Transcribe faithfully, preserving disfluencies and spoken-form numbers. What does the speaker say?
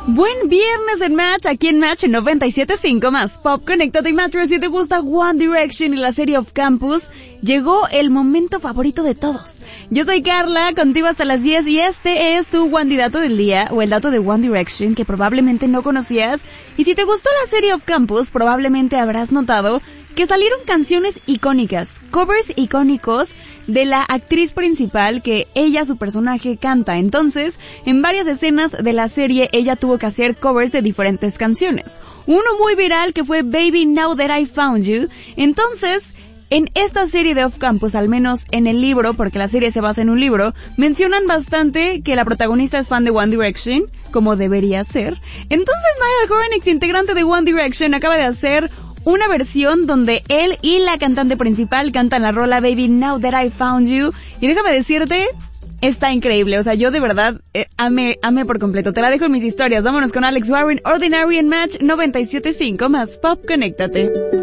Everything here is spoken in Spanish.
Buen viernes en Match, aquí en Match noventa y siete punto cinco más Pop. Conéctate y Match, si te gusta One Direction y la serie Off Campus, llegó el momento favorito de todos. Yo soy Carla, contigo hasta las diez y este es tu One Dato del día, o el dato de One Direction que probablemente no conocías. Y si te gustó la serie Off Campus, probablemente habrás notado que salieron canciones icónicas, covers icónicos de la actriz principal que ella, su personaje, canta. Entonces, en varias escenas de la serie, ella tuvo que hacer covers de diferentes canciones. Uno muy viral que fue Baby Now That I Found You. Entonces, en esta serie de Off Campus, al menos en el libro, porque la serie se basa en un libro, mencionan bastante que la protagonista es fan de One Direction, como debería ser. Entonces, Niall Horan, ex integrante de One Direction, acaba de hacer una versión donde él y la cantante principal cantan la rola Baby Now That I Found You. Y déjame decirte, está increíble. O sea, yo de verdad eh, amé, amé por completo. Te la dejo en mis historias. Vámonos con Alex Warren, Ordinary en Match noventa y siete punto cinco más Pop. Conéctate.